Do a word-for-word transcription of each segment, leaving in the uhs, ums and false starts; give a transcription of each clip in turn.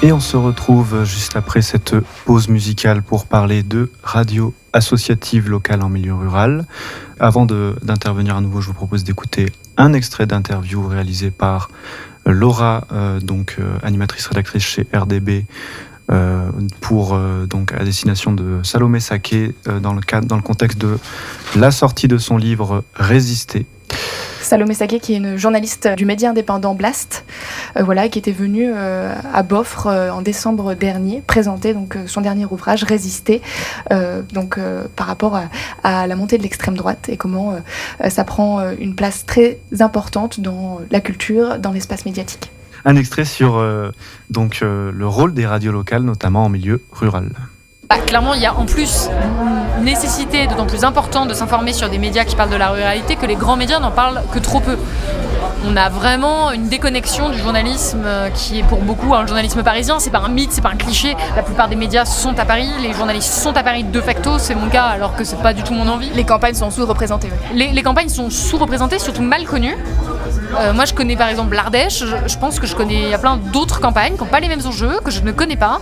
Et on se retrouve juste après cette pause musicale pour parler de radio associative locale en milieu rural. Avant de, d'intervenir à nouveau, je vous propose d'écouter un extrait d'interview réalisé par Laura, euh, donc euh, animatrice rédactrice chez R D B, euh, pour euh, donc à destination de Salomé Saké euh, dans le cadre, dans le contexte de la sortie de son livre Résister. Salomé Saké, qui est une journaliste du média indépendant Blast, euh, voilà, qui était venue euh, à Boffre euh, en décembre dernier présenter donc euh, son dernier ouvrage Résister, euh, donc euh, par rapport à, à la montée de l'extrême droite et comment euh, ça prend euh, une place très importante dans la culture, dans l'espace médiatique. Un extrait sur euh, donc euh, le rôle des radios locales, notamment en milieu rural. Bah, clairement, il y a en plus une nécessité d'autant plus importante de s'informer sur des médias qui parlent de la ruralité que les grands médias n'en parlent que trop peu. On a vraiment une déconnexion du journalisme qui est pour beaucoup un journalisme parisien. C'est pas un mythe, c'est pas un cliché. La plupart des médias sont à Paris, les journalistes sont à Paris de facto, c'est mon cas, alors que c'est pas du tout mon envie. Les campagnes sont sous-représentées. Oui. Les, les campagnes sont sous-représentées, surtout mal connues. Euh, moi je connais par exemple l'Ardèche, je, je pense que je connais, il y a plein d'autres campagnes qui n'ont pas les mêmes enjeux, que je ne connais pas,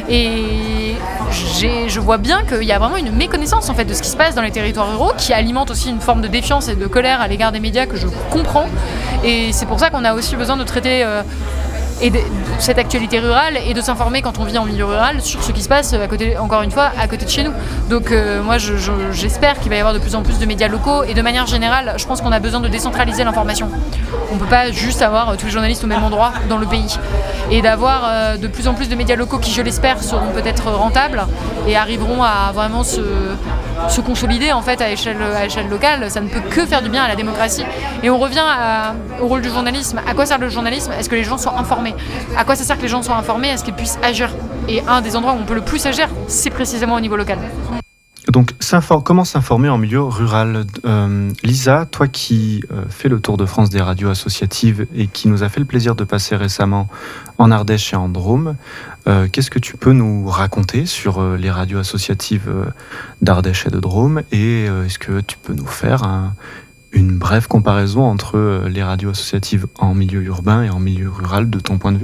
et j'ai, je vois bien qu'il y a vraiment une méconnaissance en fait, de ce qui se passe dans les territoires ruraux, qui alimente aussi une forme de défiance et de colère à l'égard des médias que je comprends, et c'est pour ça qu'on a aussi besoin de traiter euh, et de, de cette actualité rurale et de s'informer quand on vit en milieu rural sur ce qui se passe à côté, encore une fois, à côté de chez nous. Donc euh, moi je, je, j'espère qu'il va y avoir de plus en plus de médias locaux, et de manière générale je pense qu'on a besoin de décentraliser l'information. On ne peut pas juste avoir euh, tous les journalistes au même endroit dans le pays, et d'avoir euh, de plus en plus de médias locaux qui, je l'espère, seront peut-être rentables et arriveront à vraiment se, se consolider en fait à échelle, à échelle locale. Ça ne peut que faire du bien à la démocratie. Et on revient à, au rôle du journalisme. À quoi sert le journalisme ? Est-ce que les gens sont informés ? À quoi ça sert que les gens soient informés ? Est-ce qu'ils puissent agir ? Et un des endroits où on peut le plus agir, c'est précisément au niveau local. Donc, comment s'informer en milieu rural ? euh, Lisa, toi qui euh, fais le tour de France des radios associatives et qui nous a fait le plaisir de passer récemment en Ardèche et en Drôme, euh, qu'est-ce que tu peux nous raconter sur euh, les radios associatives euh, d'Ardèche et de Drôme ? Et euh, est-ce que tu peux nous faire un, une brève comparaison entre euh, les radios associatives en milieu urbain et en milieu rural de ton point de vue ?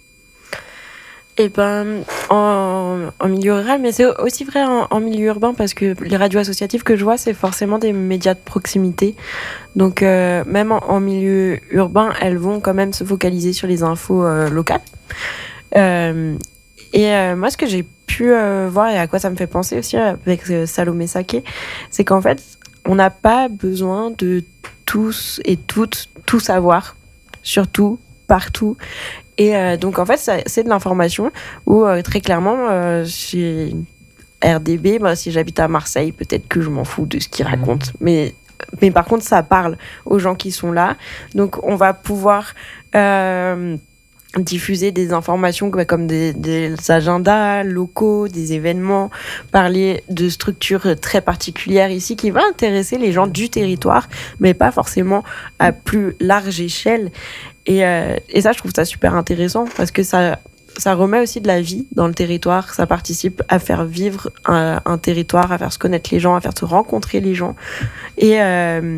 Eh ben, en, en milieu rural, mais c'est aussi vrai en, en milieu urbain, parce que les radios associatives que je vois, c'est forcément des médias de proximité. Donc, euh, même en, en milieu urbain, elles vont quand même se focaliser sur les infos euh, locales. Euh, et euh, moi, ce que j'ai pu euh, voir, et à quoi ça me fait penser aussi avec euh, Salomé Saké, c'est qu'en fait, on n'a pas besoin de tous et toutes tout savoir, surtout, partout. Et euh, donc, en fait, ça, c'est de l'information où, euh, très clairement, euh, chez R D B, bah, si j'habite à Marseille, peut-être que je m'en fous de ce qu'ils racontent. Mais, mais par contre, ça parle aux gens qui sont là. Donc, on va pouvoir euh, diffuser des informations bah, comme des, des agendas locaux, des événements, parler de structures très particulières ici qui vont intéresser les gens du territoire, mais pas forcément à plus large échelle. Et, euh, et ça, je trouve ça super intéressant parce que ça, ça remet aussi de la vie dans le territoire. Ça participe à faire vivre un, un territoire, à faire se connaître les gens, à faire se rencontrer les gens. Et, euh,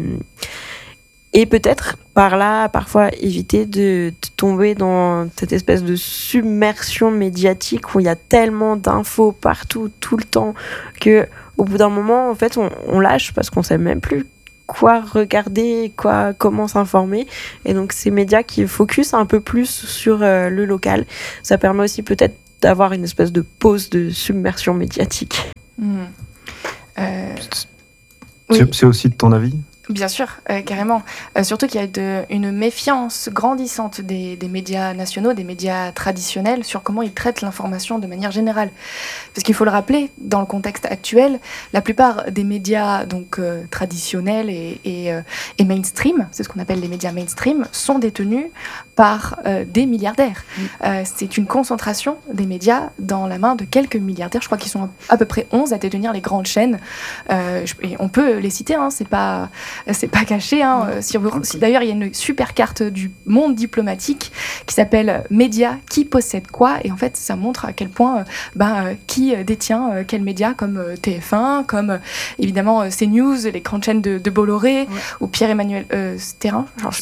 et peut-être par là, parfois, éviter de, de tomber dans cette espèce de submersion médiatique où il y a tellement d'infos partout, tout le temps, qu'au bout d'un moment, en fait, on, on lâche parce qu'on ne sait même plus quoi regarder, quoi, comment s'informer. Et donc, ces médias qui focus un peu plus sur euh, le local, ça permet aussi peut-être d'avoir une espèce de pause de submersion médiatique. Mmh. Euh... C'est, oui. c'est aussi de ton avis ? Bien sûr, euh, carrément. Euh, surtout qu'il y a de, une méfiance grandissante des, des médias nationaux, des médias traditionnels, sur comment ils traitent l'information de manière générale. Parce qu'il faut le rappeler, dans le contexte actuel, la plupart des médias donc, euh, traditionnels et, et, euh, et mainstream, c'est ce qu'on appelle les médias mainstream, sont détenus par euh, des milliardaires. Mmh. Euh, c'est une concentration des médias dans la main de quelques milliardaires. Je crois qu'ils sont à peu près onze à détenir les grandes chaînes. Euh, et on peut les citer, hein, c'est pas... C'est pas caché. Hein. Mmh. Si vous, si, d'ailleurs, il y a une super carte du monde diplomatique qui s'appelle Médias, qui possède quoi ? Et en fait, ça montre à quel point, euh, ben, euh, qui détient euh, quel média, comme euh, T F un, comme euh, évidemment euh, CNews, les grandes chaînes de, de Bolloré, mmh. ou Pierre-Emmanuel euh, Thérin. Genre, je sais,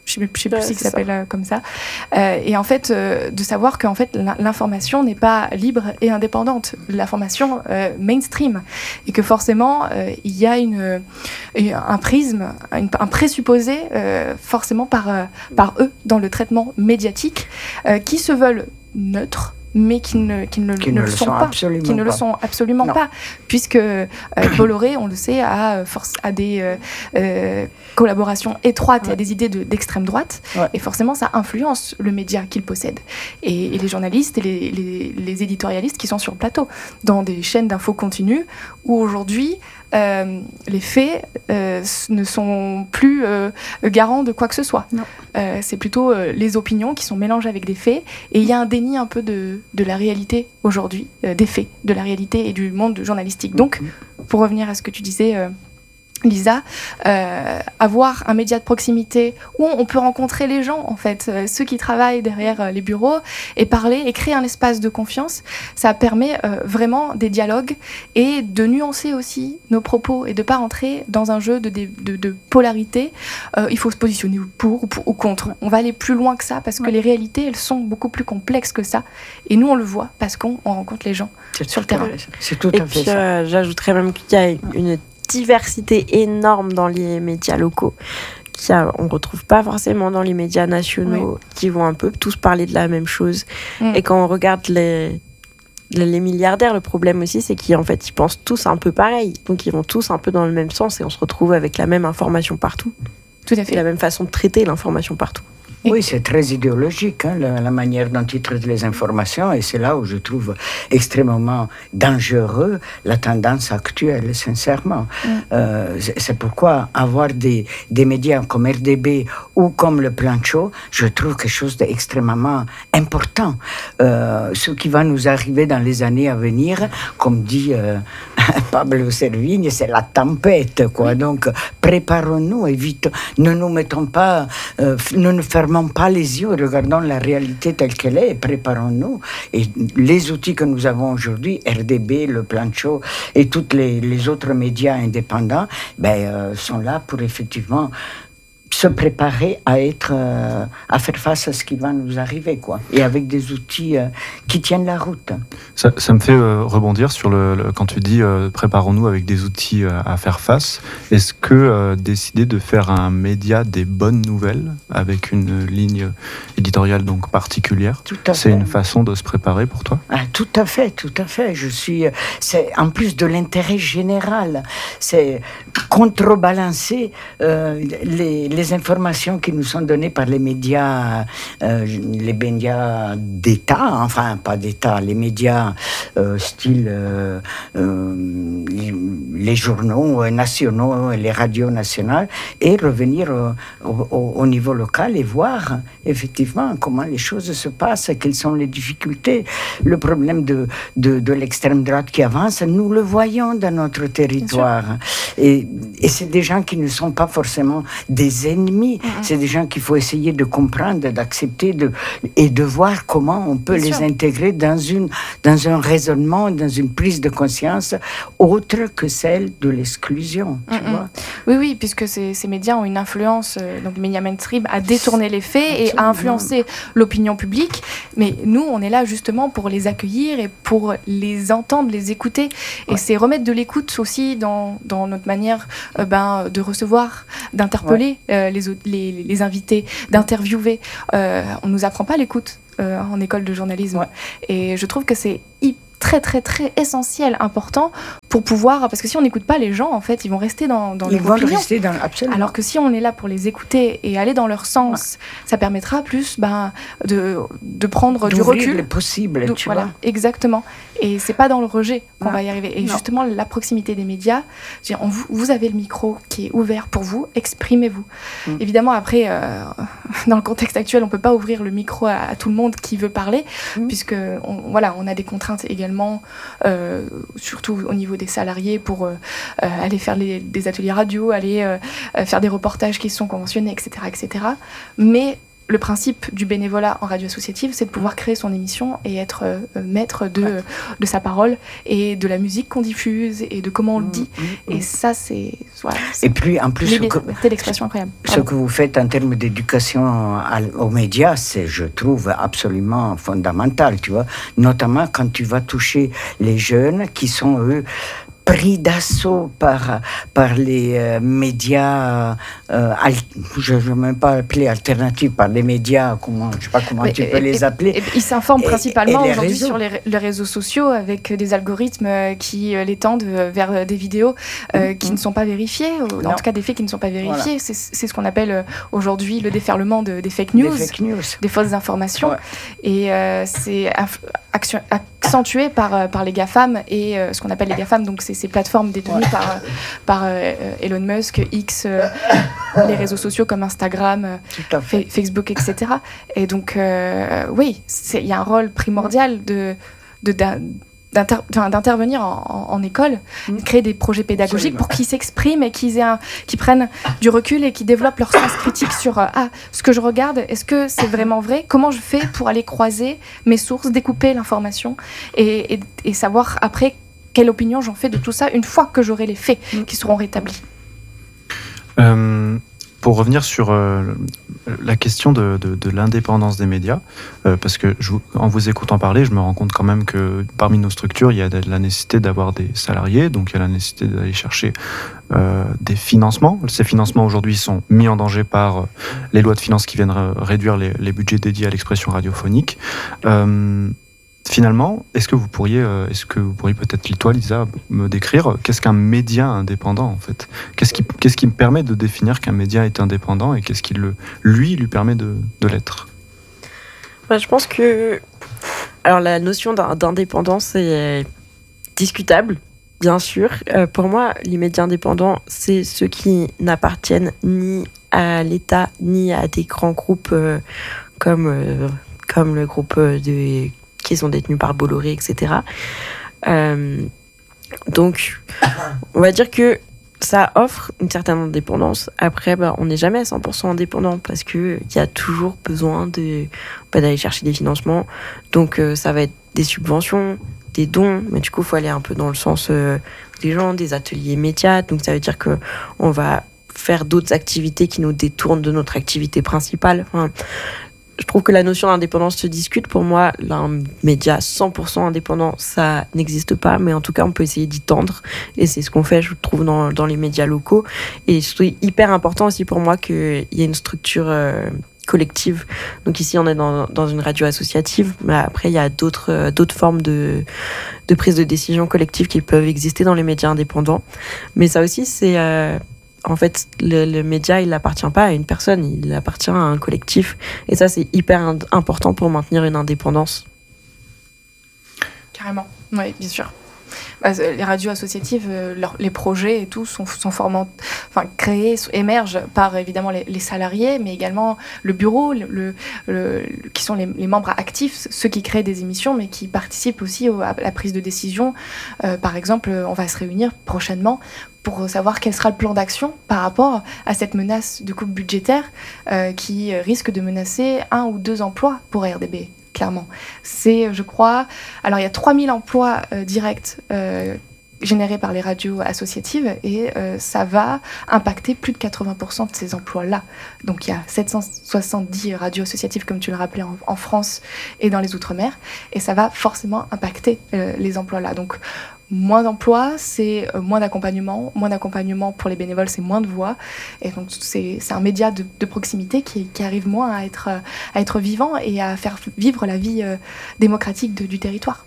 je ne sais plus ouais, si ça s'appelle euh, comme ça. Euh, et en fait, euh, de savoir qu'en fait, l'information n'est pas libre et indépendante, l'information euh, mainstream, et que forcément, euh, il y a une, une, un prisme, une, un présupposé euh, forcément par, euh, par eux dans le traitement médiatique, euh, qui se veulent neutres, mais qui ne, qui ne, qui ne ne le sont, sont pas, qui ne pas. le sont absolument non. pas, puisque euh, Bolloré, on le sait, a, force, a des euh, euh, collaborations étroites ouais. et a des idées de, d'extrême droite, ouais. et forcément ça influence le média qu'il possède, et, et les journalistes et les, les, les éditorialistes qui sont sur le plateau, dans des chaînes d'infos continues, où aujourd'hui Euh, les faits euh, ne sont plus euh, garants de quoi que ce soit. Euh, c'est plutôt euh, les opinions qui sont mélangées avec des faits, et il y a un déni un peu de, de la réalité aujourd'hui, euh, des faits, de la réalité et du monde journalistique. Donc, pour revenir à ce que tu disais, euh, Lisa, euh, avoir un média de proximité où on peut rencontrer les gens, en fait, euh, ceux qui travaillent derrière euh, les bureaux, et parler et créer un espace de confiance, ça permet euh, vraiment des dialogues et de nuancer aussi nos propos et de ne pas rentrer dans un jeu de, de, de, de polarité. Euh, il faut se positionner pour ou, pour ou contre. On va aller plus loin que ça parce que ouais. les réalités, elles sont beaucoup plus complexes que ça. Et nous, on le voit parce qu'on on rencontre les gens c'est sur le terrain. C'est tout et à fait puis, ça. Euh, j'ajouterais même qu'il y a une diversité énorme dans les médias locaux qui a, on retrouve pas forcément dans les médias nationaux oui. qui vont un peu tous parler de la même chose mm. et quand on regarde les, les les milliardaires, le problème aussi c'est qu'en fait ils pensent tous un peu pareil, donc ils vont tous un peu dans le même sens et on se retrouve avec la même information partout, tout à fait, et la même façon de traiter l'information partout. Oui, c'est très idéologique, hein, la, la manière dont ils traitent les informations, et c'est là où je trouve extrêmement dangereux la tendance actuelle, sincèrement. Mm. Euh, c'est, c'est pourquoi avoir des, des médias comme R D B ou comme le Plancho, je trouve quelque chose d'extrêmement important. Euh, ce qui va nous arriver dans les années à venir, comme dit euh, Pablo Servigne, c'est la tempête, quoi. Donc, préparons-nous, évitons, ne nous mettons pas, euh, ne nous fermons pas les yeux, regardons la réalité telle qu'elle est et préparons-nous. Et les outils que nous avons aujourd'hui, R D B, le Plancho et tous les, les autres médias indépendants, ben, euh, sont là pour effectivement se préparer à être, euh, à faire face à ce qui va nous arriver, quoi. Et avec des outils euh, qui tiennent la route. Ça, ça me fait euh, rebondir sur le, le quand tu dis euh, préparons-nous avec des outils euh, à faire face. Est-ce que euh, décider de faire un média des bonnes nouvelles avec une ligne éditoriale donc particulière, c'est fait. Une façon de se préparer pour toi? Ah, tout à fait, tout à fait. Je suis, c'est en plus de l'intérêt général, c'est contrebalancer euh, les, les les informations qui nous sont données par les médias, euh, les médias d'État, enfin pas d'État, les médias euh, style euh, euh, les journaux nationaux, les radios nationales, et revenir au, au, au niveau local et voir effectivement comment les choses se passent, quelles sont les difficultés. Le problème de, de, de l'extrême droite qui avance, nous le voyons dans notre territoire. Et, et c'est des gens qui ne sont pas forcément des ennemis, mmh. c'est des gens qu'il faut essayer de comprendre, d'accepter de, et de voir comment on peut Bien les sûr. intégrer dans, une, dans un raisonnement, dans une prise de conscience autre que celle de l'exclusion. Mmh. Tu vois oui, oui, puisque ces, ces médias ont une influence, euh, donc les médias mainstream, à détourner les faits Absolument. et à influencer l'opinion publique. Mais nous, on est là justement pour les accueillir et pour les entendre, les écouter. Et ouais. c'est remettre de l'écoute aussi dans, dans notre manière euh, ben, de recevoir, d'interpeller ouais. euh, les, les, les invités, d'interviewer. Euh, on ne nous apprend pas l'écoute euh, en école de journalisme. Ouais. Et je trouve que c'est hyper très très très essentiel, important pour pouvoir, parce que si on n'écoute pas les gens, en fait, ils vont rester dans, dans leur opinion. Ils vont rester dans, absolument. Alors que si on est là pour les écouter et aller dans leur sens, ouais. ça permettra plus ben, de, de prendre D'ouvrir du recul. les possibles, Donc, tu voilà, vois. Exactement. Et c'est pas dans le rejet qu'on non. va y arriver. Et non. justement, la proximité des médias, je veux dire, on, vous, vous avez le micro qui est ouvert pour vous, exprimez-vous. Mm. Évidemment, après, euh, dans le contexte actuel, on peut pas ouvrir le micro à, à tout le monde qui veut parler, mm. puisque on, voilà, on a des contraintes également. Euh, surtout au niveau des salariés pour euh, euh, aller faire les, des ateliers radio, aller euh, faire des reportages qui sont conventionnés, et cetera, et cetera. Mais le principe du bénévolat en radio associative, c'est de pouvoir créer son émission et être euh, maître de, ouais. de sa parole et de la musique qu'on diffuse et de comment on le dit. Mmh, mmh. Et ça, c'est... Voilà, c'est et puis, en plus, ce que, l'expression incroyable. Ce Pardon. que vous faites en termes d'éducation aux médias, c'est, je trouve, absolument fondamental, tu vois. Notamment quand tu vas toucher les jeunes qui sont, eux, pris d'assaut par, par les euh, médias, euh, al- je ne veux même pas appeler alternatifs, par les médias, comment, je ne sais pas comment oui, tu et, peux et, les appeler. Et, et, ils s'informent et, principalement et aujourd'hui réseaux. sur les, les réseaux sociaux avec des algorithmes qui les tendent vers des vidéos euh, mmh, qui mmh. ne sont pas vérifiées, ou en tout cas des faits qui ne sont pas vérifiés. Voilà. C'est, c'est ce qu'on appelle aujourd'hui le déferlement de, des fake news, des, fake news. des fausses informations. Ouais. Et euh, c'est action, accentué par, par les GAFAM et euh, ce qu'on appelle les GAFAM, donc c'est ces plateformes détenues ouais. par, par euh, Elon Musk, X, euh, les réseaux sociaux comme Instagram, euh, fa- Facebook, et cetera. Et donc, euh, oui, il y a un rôle primordial de, de, d'inter, d'intervenir en, en, en école, mmh. de créer des projets pédagogiques Absolument. pour qu'ils s'expriment et qu'ils, aient un, qu'ils prennent du recul et qu'ils développent leur sens critique sur euh, ah, ce que je regarde, est-ce que c'est vraiment vrai ? Comment je fais pour aller croiser mes sources, découper l'information et, et, et savoir après quelle opinion j'en fais de tout ça une fois que j'aurai les faits mmh. qui seront rétablis. Euh, pour revenir sur euh, la question de, de, de l'indépendance des médias, euh, parce que je, en vous écoutant parler, je me rends compte quand même que parmi nos structures, il y a la nécessité d'avoir des salariés, donc il y a la nécessité d'aller chercher euh, des financements. Ces financements aujourd'hui sont mis en danger par les lois de finances qui viennent réduire les, les budgets dédiés à l'expression radiophonique. Euh, Finalement, est-ce que vous pourriez, est-ce que vous pourriez peut-être, toi, Lisa, me décrire qu'est-ce qu'un média indépendant, en fait ? Qu'est-ce qui, qu'est-ce qui me permet de définir qu'un média est indépendant et qu'est-ce qui, le, lui, lui permet de, de l'être ? Bah, je pense que... Alors, la notion d'indépendance est discutable, bien sûr. Euh, pour moi, les médias indépendants, c'est ceux qui n'appartiennent ni à l'État, ni à des grands groupes euh, comme, euh, comme le groupe de... qui sont détenus par Bolloré, et cetera. Euh, donc, on va dire que ça offre une certaine indépendance. Après, bah, on n'est jamais à cent pour cent indépendant parce qu'il y a toujours besoin de, bah, d'aller chercher des financements. Donc, euh, ça va être des subventions, des dons, mais du coup, il faut aller un peu dans le sens euh, des gens, des ateliers médias. Donc, ça veut dire qu'on va faire d'autres activités qui nous détournent de notre activité principale. Enfin, je trouve que la notion d'indépendance se discute. Pour moi, là, un média cent pour cent indépendant, ça n'existe pas. Mais en tout cas, on peut essayer d'y tendre. Et c'est ce qu'on fait, je trouve, dans, dans les médias locaux. Et c'est hyper important aussi pour moi qu'il y ait une structure euh, collective. Donc ici, on est dans, dans une radio associative. Mais après, il y a d'autres, euh, d'autres formes de, de prise de décision collective qui peuvent exister dans les médias indépendants. Mais ça aussi, c'est... Euh, En fait, le, le média, il n'appartient pas à une personne, il appartient à un collectif. Et ça, c'est hyper ind- important pour maintenir une indépendance. Carrément, oui, bien sûr. Bah, les radios associatives, euh, leur, les projets et tout sont, sont formant, enfin, créés, émergent par évidemment les, les salariés, mais également le bureau, le, le, le, qui sont les, les membres actifs, ceux qui créent des émissions, mais qui participent aussi au, à la prise de décision. Euh, par exemple, on va se réunir prochainement pour savoir quel sera le plan d'action par rapport à cette menace de coupe budgétaire euh, qui risque de menacer un ou deux emplois pour R D B. Clairement. C'est, je crois... Alors, il y a trois mille emplois euh, directs euh, générés par les radios associatives et euh, ça va impacter plus de quatre-vingts pour cent de ces emplois-là. Donc, il y a sept cent soixante-dix radios associatives, comme tu le rappelais, en, en France et dans les Outre-mer. Et ça va forcément impacter euh, les emplois-là. Donc, moins d'emplois, c'est moins d'accompagnement. Moins d'accompagnement pour les bénévoles, c'est moins de voix. Et donc, c'est, c'est un média de, de proximité qui, qui arrive moins à être, à être vivant et à faire vivre la vie euh, démocratique de, du territoire.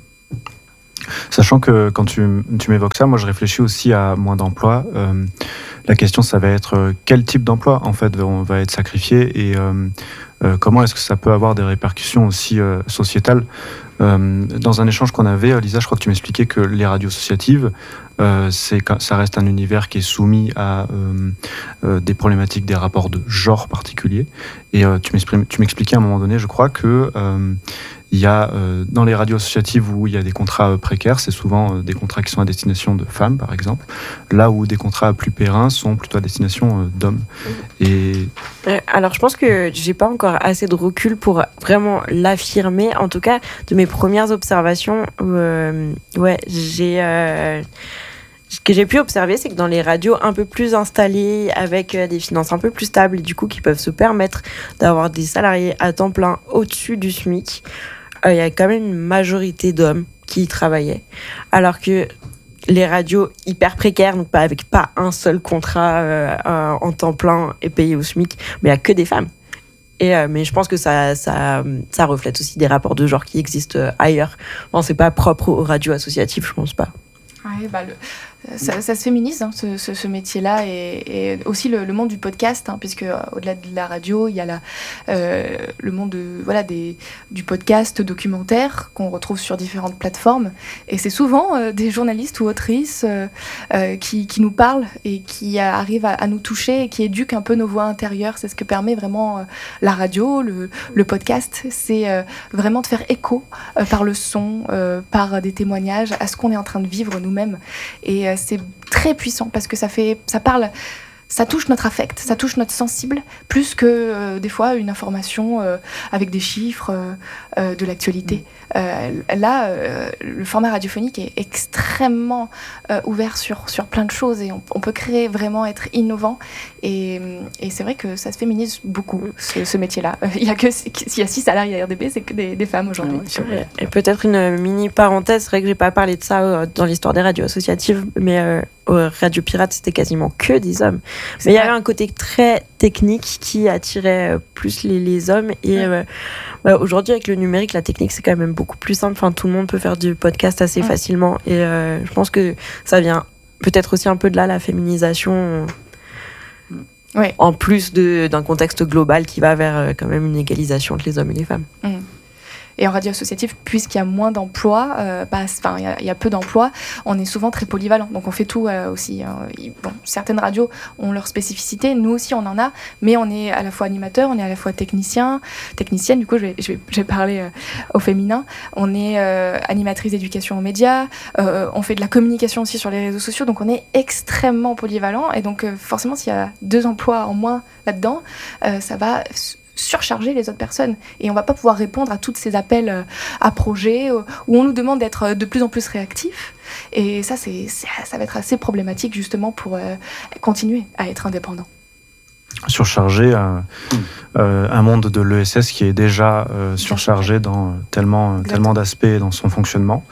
Sachant que quand tu, tu m'évoques ça, moi je réfléchis aussi à moins d'emplois. Euh, la question, ça va être euh, quel type d'emploi en fait on va être sacrifié et euh, euh, comment est-ce que ça peut avoir des répercussions aussi euh, sociétales. Euh, dans un échange qu'on avait, Lisa, je crois que tu m'expliquais que les radios associatives, euh, c'est, ça reste un univers qui est soumis à euh, euh, des problématiques, des rapports de genre particuliers. Et euh, tu, tu m'expliquais à un moment donné, je crois que euh, Il y a euh, dans les radios associatives où il y a des contrats euh, précaires, c'est souvent euh, des contrats qui sont à destination de femmes, par exemple. Là où des contrats plus périns sont plutôt à destination euh, d'hommes. Et... Alors, je pense que j'ai pas encore assez de recul pour vraiment l'affirmer. En tout cas, de mes premières observations, euh, ouais, j'ai... Euh... Ce que j'ai pu observer, c'est que dans les radios un peu plus installées, avec des finances un peu plus stables, et du coup qui peuvent se permettre d'avoir des salariés à temps plein au-dessus du SMIC, il euh, y a quand même une majorité d'hommes qui y travaillaient. Alors que les radios hyper précaires, donc pas avec pas un seul contrat euh, euh, en temps plein et payé au SMIC, mais il n'y a que des femmes. Et, euh, mais je pense que ça, ça, ça reflète aussi des rapports de genre qui existent ailleurs. Bon, c'est pas propre aux radios associatives, je pense pas. Ouais, bah le, ça, ça se féminise, hein, ce, ce, ce métier-là, et, et aussi le, le monde du podcast, hein, puisque euh, au-delà de la radio, il y a la, euh, le monde de, voilà, des, du podcast documentaire qu'on retrouve sur différentes plateformes. Et c'est souvent euh, des journalistes ou autrices euh, euh, qui, qui nous parlent et qui arrivent à, à nous toucher et qui éduquent un peu nos voix intérieures. C'est ce que permet vraiment euh, la radio, le, le podcast. C'est euh, vraiment de faire écho euh, par le son, euh, par des témoignages à ce qu'on est en train de vivre nous-mêmes. Et euh, c'est très puissant parce que ça fait, ça parle, ça touche notre affect, ça touche notre sensible, plus que euh, des fois une information euh, avec des chiffres euh, euh, de l'actualité. Euh, là, euh, le format radiophonique est extrêmement euh, ouvert sur, sur plein de choses et on, on peut créer, vraiment être innovant. Et, et c'est vrai que ça se féminise beaucoup, ce, ce métier-là. Il y a que, s'il y a six salariés à R D B, c'est que des, des femmes aujourd'hui. Ouais, et peut-être une mini parenthèse, c'est vrai que j'ai pas parlé de ça euh, dans l'histoire des radios associatives, mais euh, aux Radio Pirate, c'était quasiment que des hommes. C'est mais il y avait un côté très technique qui attirait plus les, les hommes. Et ouais. euh, bah, aujourd'hui, avec le numérique, la technique, c'est quand même beaucoup plus simple. Enfin, tout le monde peut faire du podcast assez ouais. facilement. Et euh, je pense que ça vient peut-être aussi un peu de là, la féminisation. Ouais. En plus de, d'un contexte global qui va vers euh, quand même une égalisation entre les hommes et les femmes. Mmh. Et en radio associative, puisqu'il y a moins d'emplois, euh, bah, enfin, il y a, il y a peu d'emplois, on est souvent très polyvalent. Donc on fait tout euh, aussi. Hein. Bon, certaines radios ont leur spécificité, nous aussi on en a, mais on est à la fois animateur, on est à la fois technicien, technicienne. Du coup, je vais, je vais, je vais parler euh, au féminin. On est euh, animatrice d'éducation aux médias. Euh, on fait de la communication aussi sur les réseaux sociaux. Donc on est extrêmement polyvalent. Et donc euh, forcément, s'il y a deux emplois en moins là-dedans, euh, ça va surcharger les autres personnes et on va pas pouvoir répondre à tous ces appels à projets où on nous demande d'être de plus en plus réactifs et ça c'est, c'est ça va être assez problématique justement pour euh, continuer à être indépendant. Surcharger euh, euh, un monde de l'E S S qui est déjà euh, surchargé dans tellement, tellement d'aspects dans son fonctionnement.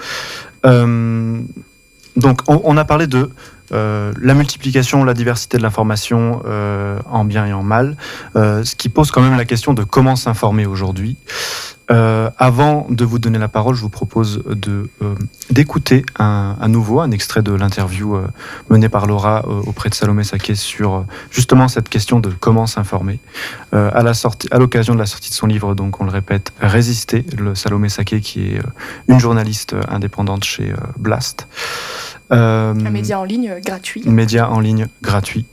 Euh, donc on, on a parlé de Euh, la multiplication, la diversité de l'information euh, en bien et en mal, euh, ce qui pose quand même la question de comment s'informer aujourd'hui. Euh, avant de vous donner la parole, je vous propose de, euh, d'écouter un, à nouveau un extrait de l'interview euh, menée par Laura euh, auprès de Salomé Saké sur euh, justement cette question de comment s'informer. Euh, à, la sortie, à l'occasion de la sortie de son livre, donc on le répète, Résister, le Salomé Saké qui est euh, une journaliste indépendante chez euh, Blast. Euh, un média en ligne gratuit. Un média en ligne gratuit.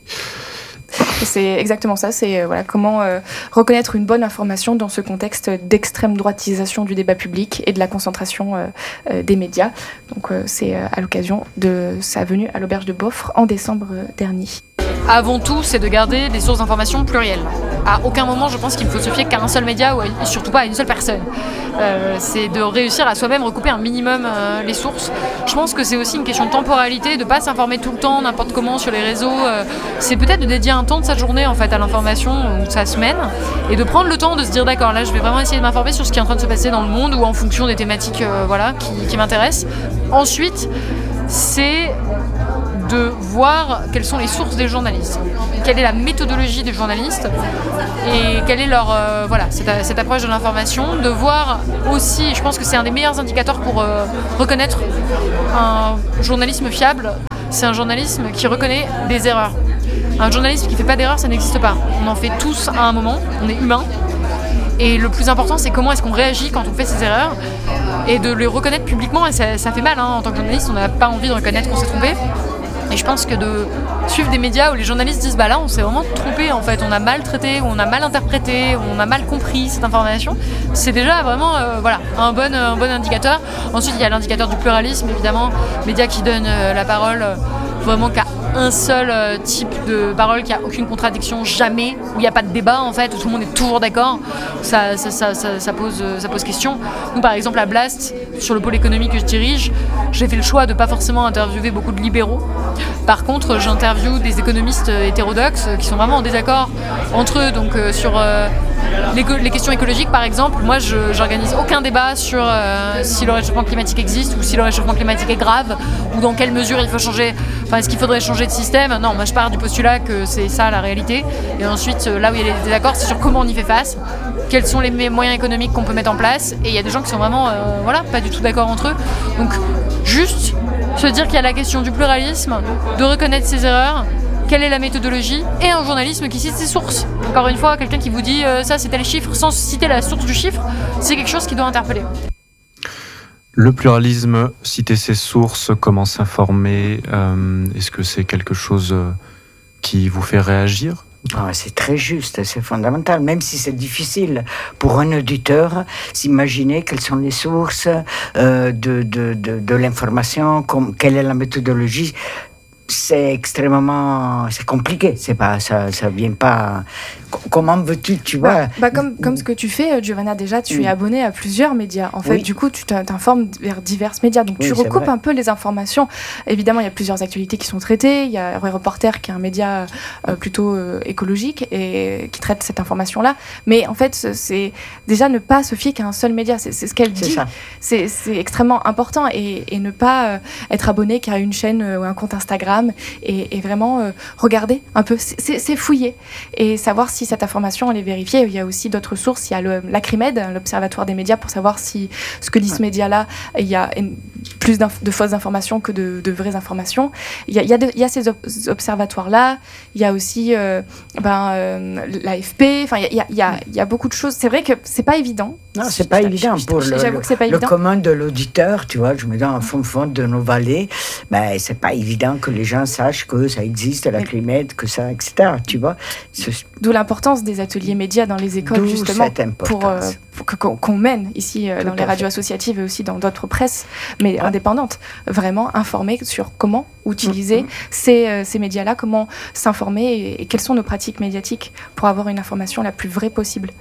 C'est exactement ça, c'est euh, voilà, comment euh, reconnaître une bonne information dans ce contexte d'extrême droitisation du débat public et de la concentration euh, euh, des médias. Donc euh, c'est euh, à l'occasion de sa venue à l'auberge de Beaufre en décembre euh, dernier. Avant tout, c'est de garder des sources d'information plurielles. À aucun moment, je pense qu'il ne faut se fier qu'à un seul média ou à, surtout pas à une seule personne. Euh, c'est de réussir à soi-même recouper un minimum euh, les sources. Je pense que c'est aussi une question de temporalité, de ne pas s'informer tout le temps, n'importe comment sur les réseaux. Euh, c'est peut-être de dédier un temps de sa journée en fait, à l'information ou de sa semaine et de prendre le temps de se dire d'accord, là je vais vraiment essayer de m'informer sur ce qui est en train de se passer dans le monde ou en fonction des thématiques euh, voilà, qui, qui m'intéressent. Ensuite, c'est de voir quelles sont les sources des journalistes, quelle est la méthodologie des journalistes et quelle est leur euh, voilà cette, cette approche de l'information, de voir aussi, je pense que c'est un des meilleurs indicateurs pour euh, reconnaître un journalisme fiable, c'est un journalisme qui reconnaît des erreurs. Un journalisme qui ne fait pas d'erreurs, ça n'existe pas. On en fait tous à un moment, on est humain. Et le plus important, c'est comment est-ce qu'on réagit quand on fait ces erreurs et de les reconnaître publiquement. Et ça, ça fait mal, hein. En tant que journaliste, on n'a pas envie de reconnaître qu'on s'est trompé. Et je pense que de suivre des médias où les journalistes disent bah là on s'est vraiment trompé en fait, on a mal traité, ou on a mal interprété, ou on a mal compris cette information, c'est déjà vraiment euh, voilà, un bon, un bon indicateur. Ensuite il y a l'indicateur du pluralisme évidemment, médias qui donnent euh, la parole euh, vraiment qu'à un seul euh, type de parole, qui a aucune contradiction, jamais, où il n'y a pas de débat en fait, où tout le monde est toujours d'accord, ça, ça, ça, ça, ça, pose, ça pose question. Nous par exemple à Blast, sur le pôle économique que je dirige, j'ai fait le choix de ne pas forcément interviewer beaucoup de libéraux. Par contre j'interviewe des économistes hétérodoxes qui sont vraiment en désaccord entre eux, donc euh, sur euh, les, les questions écologiques par exemple, moi je j'organise aucun débat sur euh, si le réchauffement climatique existe ou si le réchauffement climatique est grave, ou dans quelle mesure il faut changer, enfin est-ce qu'il faudrait changer de système. Non, moi je pars du postulat que c'est ça la réalité, et ensuite là où il y a des désaccords c'est sur comment on y fait face, quels sont les moyens économiques qu'on peut mettre en place, et il y a des gens qui sont vraiment euh, voilà, pas du tout d'accord entre eux, donc juste se dire qu'il y a la question du pluralisme, de reconnaître ses erreurs, quelle est la méthodologie, et un journalisme qui cite ses sources. Encore une fois, quelqu'un qui vous dit euh, ça c'est tel chiffre sans citer la source du chiffre, c'est quelque chose qui doit interpeller. Le pluralisme, citer ses sources, comment s'informer, euh, est-ce que c'est quelque chose qui vous fait réagir ? Ah, c'est très juste, c'est fondamental, même si c'est difficile pour un auditeur s'imaginer quelles sont les sources euh, de, de, de, de l'information, comme, quelle est la méthodologie. C'est extrêmement, c'est compliqué, c'est pas, ça, ça vient pas. Comment veux-tu, tu vois bah, bah comme, comme ce que tu fais, Giovanna, déjà, tu mmh. es abonné à plusieurs médias. En fait, oui. du coup, tu t'informes vers divers médias. Donc, oui, tu recoupes un peu les informations. Évidemment, il y a plusieurs actualités qui sont traitées. Il y a Vrai Reporter, qui est un média euh, plutôt euh, écologique et qui traite cette information-là. Mais en fait, c'est déjà ne pas se fier qu'à un seul média. C'est, c'est ce qu'elle dit. C'est, c'est extrêmement important. Et, et ne pas euh, être abonné qu'à une chaîne euh, ou un compte Instagram. Et, et vraiment euh, regarder un peu, c'est, c'est, c'est fouiller et savoir si cette information elle est vérifiée. Il y a aussi d'autres sources, il y a le, l'Acrimed, l'Observatoire des médias, pour savoir si ce que dit ce média-là, il y a une, plus de fausses informations que de, de vraies informations. Il y a, il y a, de, il y a ces ob- observatoires-là, il y a aussi euh, ben, euh, l'A F P, enfin, il y a, il y, a, il y a beaucoup de choses. C'est vrai que c'est pas évident. Non, c'est pas évident pour le, J'avoue que c'est pas le évident. commun de l'auditeur, tu vois, je me dis en fond fond de nos vallées, ben, c'est pas évident que les gens sachent que ça existe, la Climède, que ça, et cetera. Tu vois. C'est... D'où l'importance des ateliers médias dans les écoles, D'où justement, pour, euh, pour que, qu'on, qu'on mène ici euh, dans les radios associatives et aussi dans d'autres presses, mais ouais. indépendantes, vraiment informer sur comment utiliser mm-hmm. ces, euh, ces médias-là, comment s'informer et, et quelles sont nos pratiques médiatiques pour avoir une information la plus vraie possible.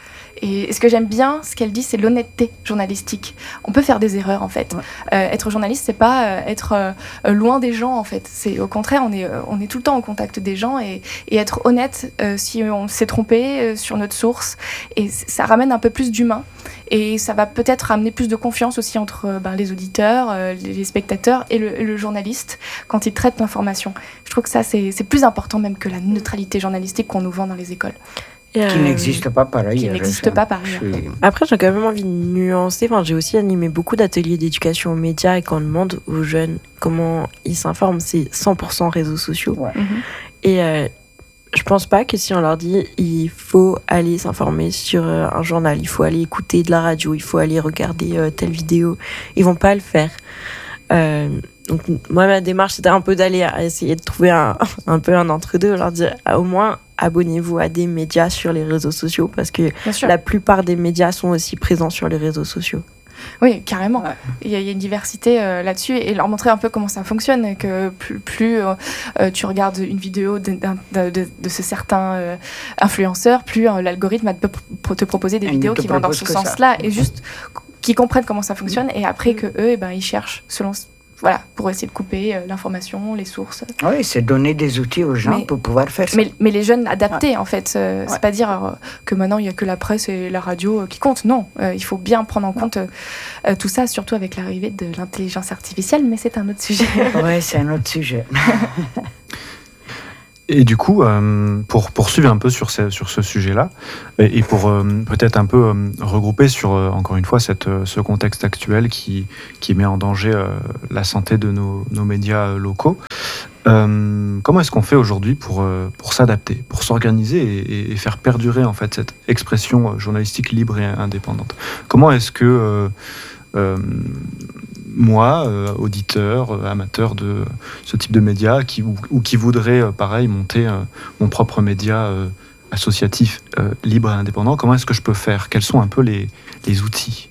Et ce que j'aime bien, ce qu'elle dit, c'est l'honnêteté journalistique. On peut faire des erreurs, en fait. Ouais. Euh, être journaliste, c'est pas euh, être euh, loin des gens, en fait. C'est au contraire, on est, euh, on est tout le temps au contact des gens et, et être honnête euh, si on s'est trompé euh, sur notre source. Et ça ramène un peu plus d'humain. Et ça va peut-être ramener plus de confiance aussi entre euh, ben, les auditeurs, euh, les spectateurs et le, le journaliste quand il traite l'information. Je trouve que ça, c'est, c'est plus important même que la neutralité journalistique qu'on nous vend dans les écoles. Qui euh, n'existe pas par ailleurs. Qui n'existe pas par ailleurs. Suis... Après, j'ai quand même envie de nuancer. Enfin, j'ai aussi animé beaucoup d'ateliers d'éducation aux médias, et quand on demande aux jeunes comment ils s'informent, c'est cent pour cent réseaux sociaux. Ouais. Mm-hmm. Et euh, je pense pas que si on leur dit il faut aller s'informer sur euh, un journal, il faut aller écouter de la radio, il faut aller regarder euh, telle vidéo, ils vont pas le faire. Euh, donc moi, ma démarche, c'était un peu d'aller à essayer de trouver un, un peu un entre-deux, leur dire ah, au moins abonnez-vous à des médias sur les réseaux sociaux, parce que la plupart des médias sont aussi présents sur les réseaux sociaux. Oui, carrément. Ouais. Il, y a, il y a une diversité euh, là-dessus, et leur montrer un peu comment ça fonctionne, que plus, plus euh, tu regardes une vidéo de, de, de, de ce certain euh, influenceur, plus euh, l'algorithme va te, te proposer des et vidéos qui vont dans ce sens-là, ça. Et juste qu'ils comprennent comment ça fonctionne, et après que eux, eh ben, ils cherchent selon... Voilà, pour essayer de couper euh, l'information, les sources. Oui, c'est donner des outils aux gens mais, pour pouvoir faire ça. Mais, mais les jeunes adaptés, ouais. en fait. Euh, ouais. C'est pas dire euh, que maintenant, il n'y a que la presse et la radio euh, qui comptent. Non, euh, il faut bien prendre en compte euh, euh, tout ça, surtout avec l'arrivée de l'intelligence artificielle, mais c'est un autre sujet. Oui, c'est un autre sujet. Et du coup, euh, pour poursuivre un peu sur ce, sur ce sujet-là, et, et pour euh, peut-être un peu euh, regrouper sur, euh, encore une fois, cette, euh, ce contexte actuel qui, qui met en danger euh, la santé de nos, nos médias locaux, euh, comment est-ce qu'on fait aujourd'hui pour, euh, pour s'adapter, pour s'organiser et, et faire perdurer en fait, cette expression journalistique libre et indépendante ? Comment est-ce que... Euh, euh, moi, euh, auditeur, euh, amateur de ce type de médias, qui, ou, ou qui voudrais, euh, pareil, monter euh, mon propre média euh, associatif, euh, libre et indépendant, comment est-ce que je peux faire? Quels sont un peu les, les outils?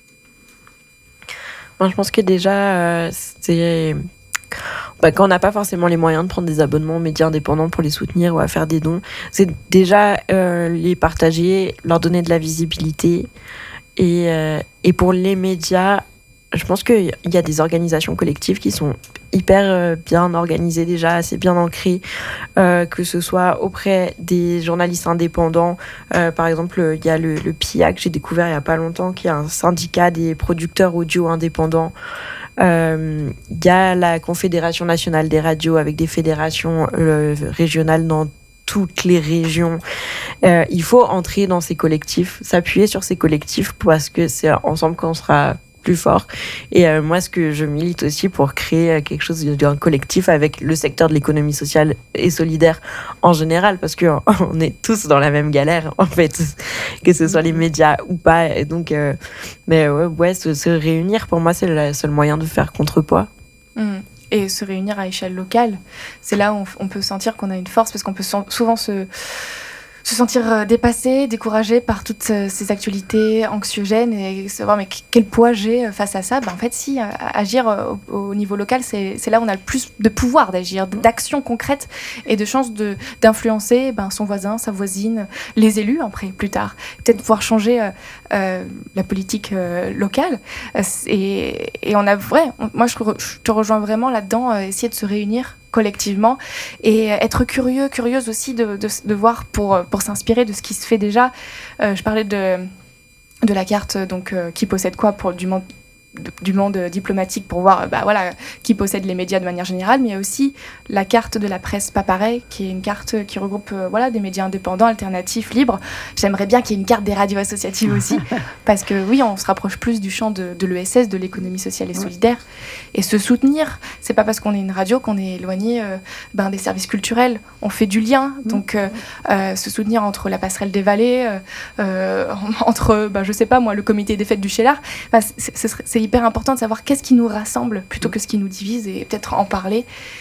Moi, je pense que déjà, euh, c'est... Bah, quand on n'a pas forcément les moyens de prendre des abonnements aux médias indépendants pour les soutenir ou à faire des dons, c'est déjà euh, les partager, leur donner de la visibilité. Et, euh, et pour les médias, je pense qu'il y a des organisations collectives qui sont hyper euh, bien organisées déjà, assez bien ancrées, euh, que ce soit auprès des journalistes indépendants. Euh, par exemple, il y a le, le P I A que j'ai découvert il n'y a pas longtemps, qui est un syndicat des producteurs audio indépendants. Il euh, y a la Confédération nationale des radios avec des fédérations euh, régionales dans toutes les régions. Euh, il faut entrer dans ces collectifs, s'appuyer sur ces collectifs parce que c'est ensemble qu'on sera plus fort. Et euh, moi, ce que je milite aussi pour créer quelque chose d'un collectif avec le secteur de l'économie sociale et solidaire en général, parce qu'on on est tous dans la même galère, en fait, que ce soit les médias ou pas. Et donc, euh, mais ouais, ouais se, se réunir, pour moi, c'est le seul moyen de faire contrepoids. Mmh. Et se réunir à échelle locale, c'est là où on, on peut sentir qu'on a une force, parce qu'on peut souvent se... se sentir dépassé, découragé par toutes ces actualités anxiogènes et savoir mais quel poids j'ai face à ça. Ben, en fait, si, agir au, au niveau local, c'est, c'est là où on a le plus de pouvoir d'agir, d'action concrète et de chance de, d'influencer ben, son voisin, sa voisine, les élus après, plus tard. Peut-être pouvoir changer euh, euh, la politique euh, locale. Et, et on a, ouais, on, moi je, je te rejoins vraiment là-dedans, euh, essayer de se réunir collectivement et être curieux, curieuse aussi de, de, de voir pour, pour s'inspirer de ce qui se fait déjà. Euh, je parlais de, de la carte donc, euh, qui possède quoi pour du monde, du monde diplomatique pour voir bah, voilà, qui possède les médias de manière générale, mais il y a aussi la carte de la presse pas pareil, qui est une carte qui regroupe euh, voilà, des médias indépendants, alternatifs, libres. J'aimerais bien qu'il y ait une carte des radios associatives aussi, parce que oui, on se rapproche plus du champ de, de l'E S S, de l'économie sociale et solidaire. Et se soutenir, c'est pas parce qu'on est une radio qu'on est éloigné euh, ben, des services culturels. On fait du lien, donc euh, euh, se soutenir entre la passerelle des vallées, euh, euh, entre, ben, je sais pas moi, le comité des fêtes du Cheylard. Enfin, c'est, c'est, c'est hyper important de savoir qu'est-ce qui nous rassemble plutôt que ce qui nous divise et peut-être en parler.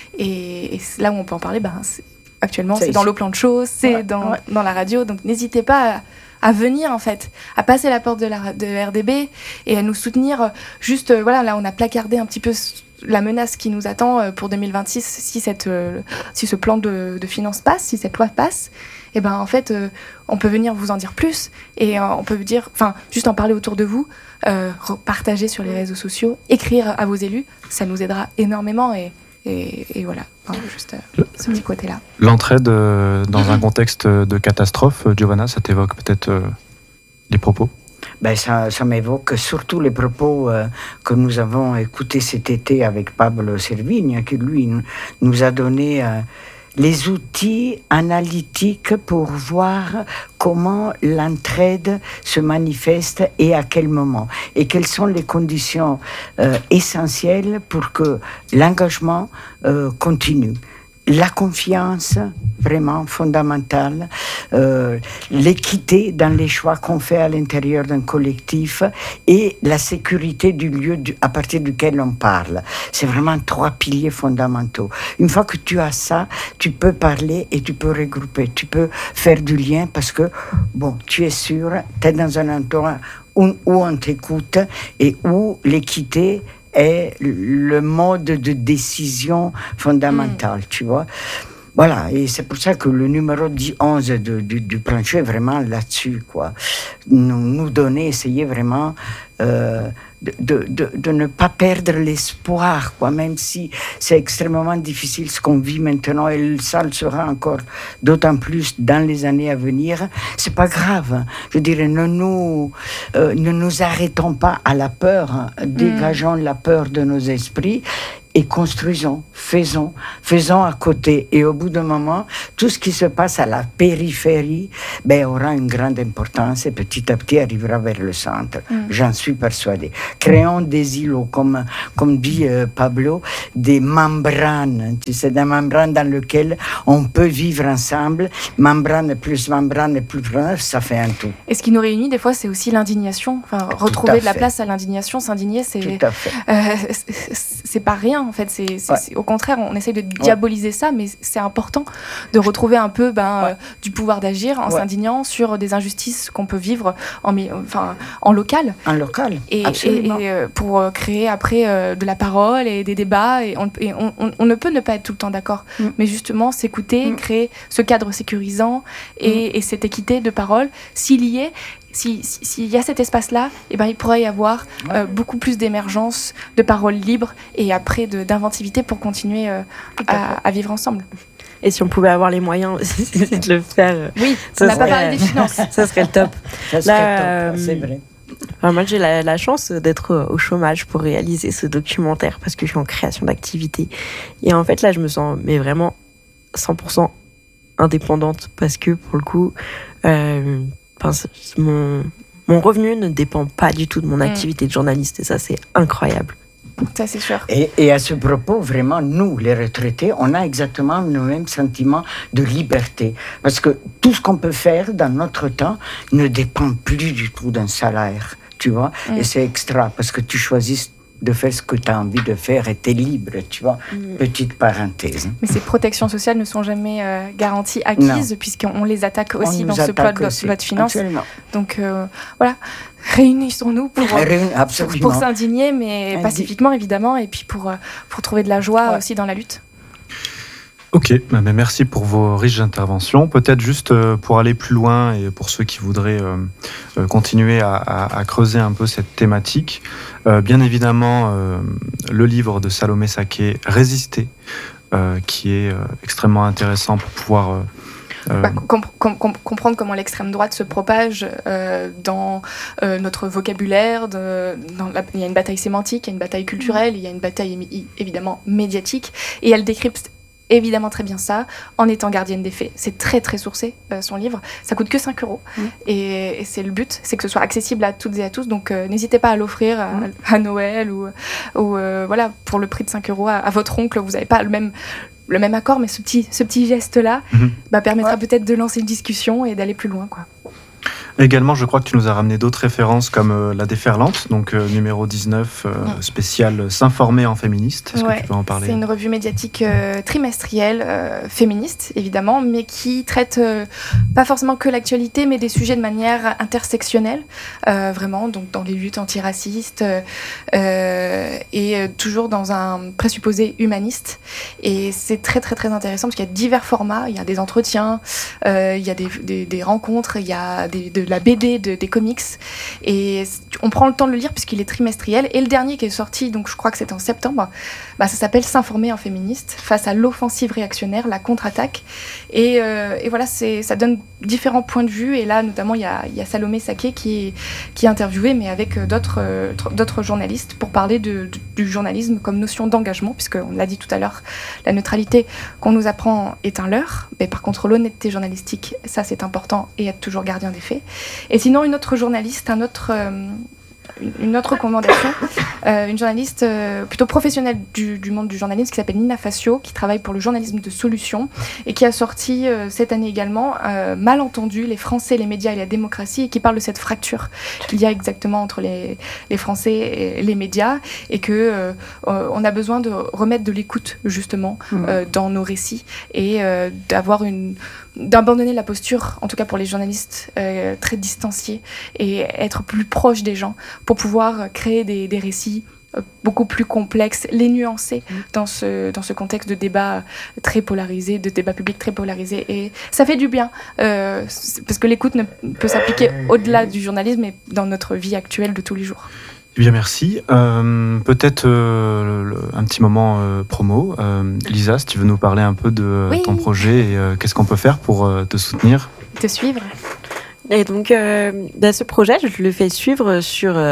Et, et là où on peut en parler, ben, c'est, actuellement, c'est, c'est dans le plan de choses, c'est ouais, dans, ouais. dans la radio. Donc n'hésitez pas à, à venir, en fait, à passer la porte de, la, de R D B et à nous soutenir. Juste, euh, voilà, là, on a placardé un petit peu la menace qui nous attend pour deux mille vingt-six si, cette, euh, si ce plan de, de finances passe, si cette loi passe. Et ben en fait, euh, on peut venir vous en dire plus et euh, on peut vous dire, enfin, juste en parler autour de vous, euh, partager sur les réseaux sociaux, écrire à vos élus, ça nous aidera énormément et, et, et voilà, enfin, juste euh, ce petit côté-là. L'entraide euh, dans mm-hmm. un contexte de catastrophe, Giovanna, ça t'évoque peut-être euh, les propos? Ben ça, ça m'évoque surtout les propos euh, que nous avons écoutés cet été avec Pablo Servigne, qui lui nous a donné euh, les outils analytiques pour voir comment l'entraide se manifeste et à quel moment, et quelles sont les conditions euh, essentielles pour que l'engagement euh, continue. La confiance, vraiment fondamentale, euh, l'équité dans les choix qu'on fait à l'intérieur d'un collectif et la sécurité du lieu du, à partir duquel on parle. C'est vraiment trois piliers fondamentaux. Une fois que tu as ça, tu peux parler et tu peux regrouper, tu peux faire du lien parce que, bon, tu es sûr, tu es dans un endroit où, où on t'écoute et où l'équité est le mode de décision fondamental, mmh. tu vois. Voilà, et c'est pour ça que le numéro onze de, du, du plancher est vraiment là-dessus, quoi. Nous, nous donner, essayer vraiment euh, de, de, de, de ne pas perdre l'espoir, quoi, même si c'est extrêmement difficile ce qu'on vit maintenant, et ça le sera encore d'autant plus dans les années à venir. C'est pas grave. Je dirais, ne nous, euh, ne nous arrêtons pas à la peur, hein. Dégageons mmh. la peur de nos esprits. et construisons, faisons, faisons à côté. Et au bout d'un moment, tout ce qui se passe à la périphérie ben, aura une grande importance et petit à petit arrivera vers le centre. Mm. J'en suis persuadée. Créons des îlots, comme, comme dit euh, Pablo, des membranes, tu sais, des membranes dans lesquelles on peut vivre ensemble. Membrane plus membrane plus membrane, ça fait un tout. Et ce qui nous réunit, des fois, c'est aussi l'indignation. Enfin, retrouver de la place à l'indignation, s'indigner, c'est, tout à fait. Euh, c'est, c'est pas rien, en fait. C'est, c'est, ouais. c'est, au contraire, on essaye de diaboliser ouais. ça, mais c'est important de retrouver un peu ben, ouais. euh, du pouvoir d'agir en ouais. s'indignant sur des injustices qu'on peut vivre en, enfin, en local. En local, et, absolument. Et, et euh, pour créer après euh, de la parole et des débats. Et, on, et on, on, on ne peut ne pas être tout le temps d'accord, mm. mais justement s'écouter, mm. créer ce cadre sécurisant et, mm. et cette équité de parole. S'il y est, S'il si, si y a cet espace-là, eh ben, il pourrait y avoir euh, beaucoup plus d'émergence, de paroles libres et après de, d'inventivité pour continuer euh, à, à vivre ensemble. Et si on pouvait avoir les moyens de le faire, oui, on n'a pas parlé des finances. Ça serait le top. Ça serait Là, le top, c'est vrai. Enfin, moi, j'ai la, la chance d'être au chômage pour réaliser ce documentaire parce que je suis en création d'activité. Et en fait, là, je me sens mais vraiment cent pour cent indépendante parce que, pour le coup, euh, Enfin, mon, mon revenu ne dépend pas du tout de mon activité mmh. de journaliste et ça c'est incroyable. Ça c'est sûr. Et, et à ce propos, vraiment, nous les retraités, on a exactement le même sentiment de liberté. Parce que tout ce qu'on peut faire dans notre temps ne dépend plus du tout d'un salaire, tu vois. Mmh. Et c'est extra parce que tu choisis de faire ce que tu as envie de faire et tu es libre, tu vois. Mmh. Petite parenthèse. Mais ces protections sociales ne sont jamais euh, garanties, acquises, non. puisqu'on les attaque aussi dans ce plot de loi de finances. Absolument. Donc euh, voilà, réunissons-nous pour, pour, pour s'indigner, mais Indi- pacifiquement évidemment, et puis pour, pour trouver de la joie ouais. aussi dans la lutte. Ok, mais merci pour vos riches interventions. Peut-être juste pour aller plus loin et pour ceux qui voudraient euh, continuer à, à, à creuser un peu cette thématique, euh, bien évidemment, euh, le livre de Salomé Saké, Résister, euh, qui est euh, extrêmement intéressant pour pouvoir... Euh, Euh... Bah, com- com- com- comprendre comment l'extrême droite se propage euh, dans euh, notre vocabulaire. De, dans la, il y a une bataille sémantique, il y a une bataille culturelle, il y a une bataille émi- évidemment médiatique, et elle décrypte évidemment très bien ça, en étant gardienne des faits. C'est très très sourcé, euh, son livre. Ça coûte que cinq euros. Mmh. Et, et c'est le but, c'est que ce soit accessible à toutes et à tous. Donc euh, n'hésitez pas à l'offrir à, mmh. à Noël ou, ou euh, voilà, pour le prix de cinq euros à, à votre oncle. Vous n'avez pas le même, le même accord, mais ce petit, ce petit geste-là mmh. bah, permettra ouais. peut-être de lancer une discussion et d'aller plus loin, quoi. Également, je crois que tu nous as ramené d'autres références comme euh, La Déferlante, donc euh, numéro dix-neuf, euh, mmh. spécial S'informer en féministe. Est-ce ouais, que tu peux en parler ? C'est une revue médiatique euh, trimestrielle, euh, féministe évidemment, mais qui traite euh, pas forcément que l'actualité, mais des sujets de manière intersectionnelle, euh, vraiment, donc dans les luttes antiracistes, euh, et euh, toujours dans un présupposé humaniste. Et c'est très très très intéressant parce qu'il y a divers formats, il y a des entretiens, euh, il y a des, des, des rencontres, il y a des, de la B D, de, des comics, et on prend le temps de le lire puisqu'il est trimestriel. Et le dernier qui est sorti, donc je crois que c'était en septembre, bah, ça s'appelle S'informer en féministe, face à l'offensive réactionnaire, la contre-attaque. Et, euh, et voilà, c'est, ça donne différents points de vue. Et là, notamment, il y a, il y a Salomé Saké qui, qui est interviewée, mais avec d'autres, euh, d'autres journalistes, pour parler de, de, du journalisme comme notion d'engagement, puisqu'on l'a dit tout à l'heure, la neutralité qu'on nous apprend est un leurre. Mais par contre, l'honnêteté journalistique, ça c'est important, et être toujours gardien des faits. Et sinon, une autre journaliste, un autre, euh, une autre recommandation, euh, une journaliste euh, plutôt professionnelle du, du monde du journalisme qui s'appelle Nina Facio, qui travaille pour le journalisme de solution et qui a sorti euh, cette année également euh, Malentendu, les Français, les médias et la démocratie, et qui parle de cette fracture qu'il y a exactement entre les, les Français et les médias, et que euh, on a besoin de remettre de l'écoute justement euh, dans nos récits, et euh, d'avoir une d'abandonner la posture, en tout cas pour les journalistes, euh, très distanciés, et être plus proche des gens pour pouvoir créer des, des récits euh, beaucoup plus complexes, les nuancer mmh. dans ce, dans ce contexte de débat très polarisé, de débat public très polarisé. Et ça fait du bien, euh, parce que l'écoute ne peut s'appliquer au-delà du journalisme et dans notre vie actuelle de tous les jours. Eh bien, merci. Euh, peut-être euh, le, un petit moment euh, promo. Euh, Lisa, si tu veux nous parler un peu de oui. ton projet et euh, qu'est-ce qu'on peut faire pour euh, te soutenir ? Te suivre. Et donc, euh, bah, ce projet, je le fais suivre sur euh,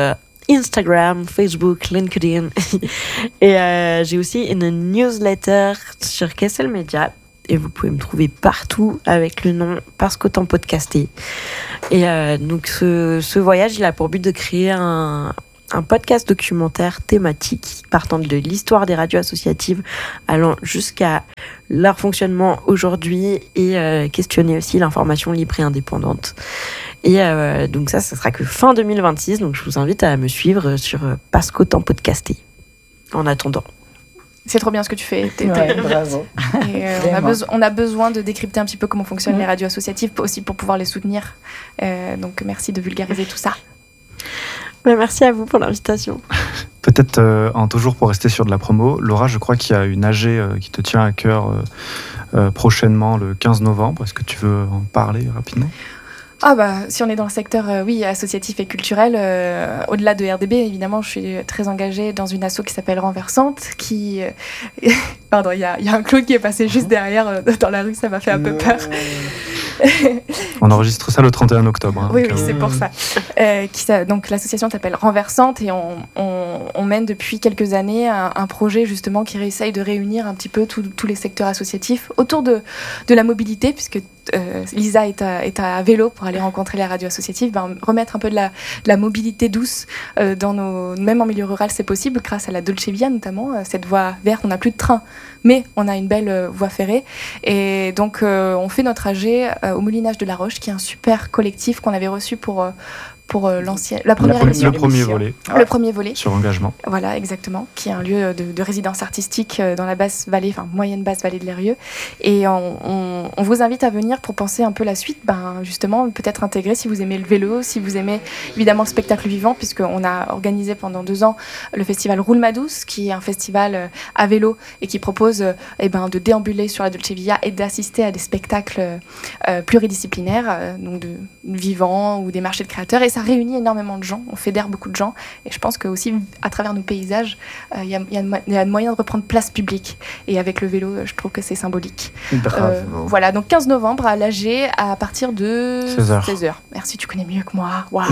Instagram, Facebook, LinkedIn. Et euh, j'ai aussi une newsletter sur Kessel Media. Et vous pouvez me trouver partout avec le nom Parce qu'autant podcasté. Et euh, donc ce, ce voyage, il a pour but de créer un, un podcast documentaire thématique partant de l'histoire des radios associatives, allant jusqu'à leur fonctionnement aujourd'hui et euh, questionner aussi l'information libre et indépendante. Et euh, donc ça, ça sera que fin deux mille vingt-six. Donc je vous invite à me suivre sur Parce qu'autant podcasté. En attendant. C'est trop bien ce que tu fais. T'es, ouais, bravo. Et, euh, on, a beso- on a besoin de décrypter un petit peu comment fonctionnent mmh. les radios associatives aussi pour pouvoir les soutenir. Euh, donc merci de vulgariser tout ça. Ben, merci à vous pour l'invitation. Peut-être, euh, en, toujours pour rester sur de la promo, Laura, je crois qu'il y a une A G euh, qui te tient à cœur euh, euh, prochainement, le quinze novembre. Est-ce que tu veux en parler rapidement ? Ah bah, si on est dans le secteur euh, oui, associatif et culturel, euh, au-delà de R D B, évidemment, je suis très engagée dans une asso qui s'appelle Renversante, qui... Euh, pardon, il y a, y a un clown qui est passé juste derrière euh, dans la rue, ça m'a fait un peu peur. On enregistre ça le trente et un octobre. Hein, oui, oui, c'est pour ça. Euh, qui, ça. Donc l'association s'appelle Renversante et on, on, on mène depuis quelques années un, un projet justement qui essaye de réunir un petit peu tous les secteurs associatifs autour de, de la mobilité, puisque euh, Lisa est à, est à vélo pour aller rencontrer les radios associatives, ben, remettre un peu de la, de la mobilité douce euh, dans nos, même en milieu rural, c'est possible grâce à la Dolce Via notamment, euh, cette voie verte. On n'a plus de train, mais on a une belle euh, voie ferrée et donc euh, on fait notre trajet euh, au Moulinage de la Roche, qui est un super collectif qu'on avait reçu pour euh, pour euh, l'ancienne, la première la, émission. Le premier volet. Ah. Le premier volet. Sur engagement. Voilà, exactement, qui est un lieu de, de résidence artistique dans la basse vallée, enfin moyenne basse vallée de l'Eyrieux. Et on, on, on vous invite à venir pour penser un peu la suite, ben justement peut-être intégrer si vous aimez le vélo, si vous aimez évidemment le spectacle vivant, puisqu'on a organisé pendant deux ans le festival Roule ma douce, qui est un festival à vélo et qui propose eh ben, de déambuler sur la Dolce Via et d'assister à des spectacles euh, pluridisciplinaires, euh, donc de vivants ou des marchés de créateurs. Et ça réunit énormément de gens, on fédère beaucoup de gens et je pense que aussi à travers nos paysages il euh, y, y, y a moyen de reprendre place publique et avec le vélo je trouve que c'est symbolique. Bravo. Euh, voilà, donc quinze novembre à l'A G à partir de seize heures. seize heures. Merci, tu connais mieux que moi. Waouh.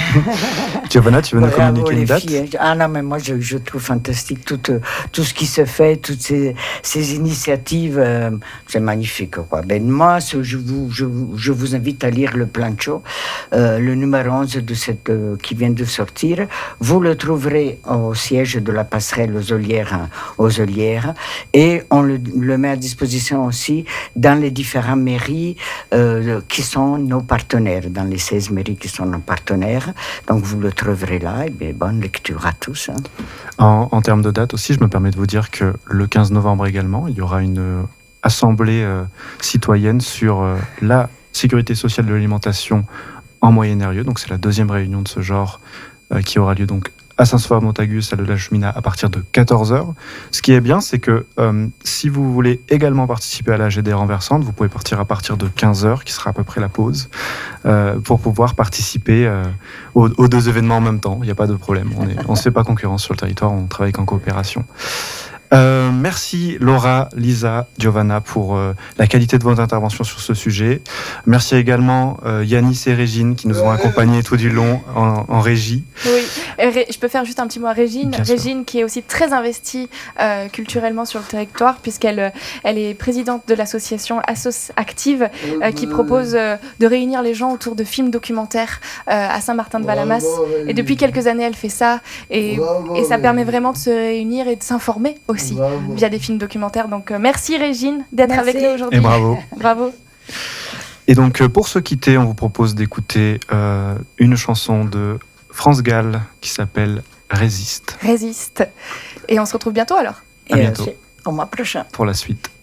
Giovanna, tu veux nous Bravo, communiquer une date filles. Ah non, mais moi je, je trouve fantastique tout, tout ce qui se fait, toutes ces, ces initiatives, euh, c'est magnifique quoi. Ben, moi je vous, je, je vous invite à lire le plancho, euh, le numéro onze de cette, euh, qui vient de sortir. Vous le trouverez au siège de la passerelle aux Olières, aux Olières et on le, le met à disposition aussi dans les différentes mairies euh, qui sont nos partenaires, dans les seize mairies qui sont nos partenaires. Donc vous le trouverez là et bien, bonne lecture à tous. Hein. En, en termes de date aussi, je me permets de vous dire que le quinze novembre également, il y aura une assemblée euh, citoyenne sur euh, la sécurité sociale de l'alimentation en Moyen-Eyrieux. Donc c'est la deuxième réunion de ce genre euh, qui aura lieu donc à Saint-Sauveur-Montagu, à de la Cheminat, à partir de quatorze heures. Ce qui est bien, c'est que euh, si vous voulez également participer à la G D renversante, vous pouvez partir à partir de quinze heures, qui sera à peu près la pause, euh, pour pouvoir participer euh, aux, aux deux événements en même temps. Il n'y a pas de problème. On ne se fait pas concurrence sur le territoire, on travaille qu'en coopération. Euh, merci Laura, Lisa, Giovanna pour euh, la qualité de votre intervention sur ce sujet. Merci également euh, Yanis et Régine qui nous ont accompagnés tout du long en, en régie. Oui, Ré- je peux faire juste un petit mot à Régine. Bien Régine sûr. qui est aussi très investie euh, culturellement sur le territoire puisqu'elle elle est présidente de l'association Assos Active euh, qui propose euh, de réunir les gens autour de films documentaires euh, à Saint-Martin-de-Valamas. Et depuis quelques années, elle fait ça et, et ça permet vraiment de se réunir et de s'informer aussi. Aussi, via des films documentaires. Donc, euh, merci Régine d'être merci. avec nous aujourd'hui. Et bravo. Bravo. Et donc, euh, pour se quitter, on vous propose d'écouter euh, une chanson de France Gall qui s'appelle Résiste. Résiste. Et on se retrouve bientôt alors. À bientôt. Et, euh, au mois prochain. Pour la suite.